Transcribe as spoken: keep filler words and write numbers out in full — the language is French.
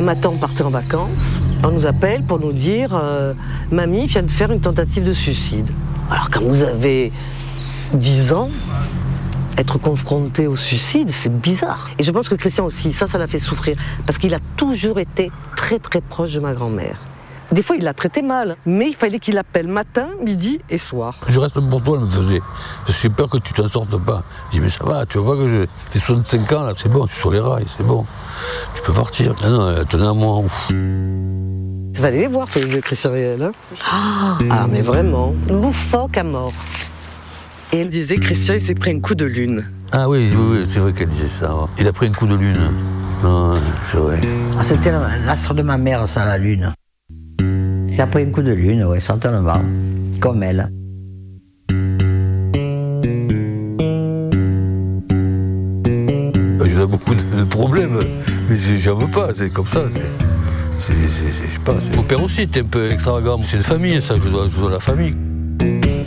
Un matin, on partait en vacances. On nous appelle pour nous dire euh, « Mamie vient de faire une tentative de suicide ». Alors quand vous avez dix ans, être confronté au suicide, c'est bizarre. Et je pense que Christian aussi, ça, ça l'a fait souffrir. Parce qu'il a toujours été très très proche de ma grand-mère. Des fois, il l'a traité mal, mais il fallait qu'il appelle matin, midi et soir. Je reste pour toi, elle me faisait. Parce que j'ai peur que tu t'en sortes pas. Je dis, mais ça va, tu vois pas que je fais soixante-cinq ans, là, c'est bon, je suis sur les rails, c'est bon. Tu peux partir. Non, non, elle tenait à moi. Ouf. Il fallait les voir, tous les vieux Christian et elle. Hein ah, ah, mais vraiment, loufoque à mort. Et elle disait, Christian, il s'est pris un coup de lune. Ah oui, oui, oui, c'est vrai qu'elle disait ça. Ouais. Il a pris un coup de lune. Non, c'est vrai. Ah, c'était l'astre de ma mère, ça, la lune. Il a pris un coup de lune, oui, certainement. Comme elle. J'ai beaucoup de problèmes, mais j'en veux pas, c'est comme ça. C'est, c'est, c'est, je sais pas. Mon père aussi était un peu extravagant. C'est une famille, ça, je dois, je dois la famille.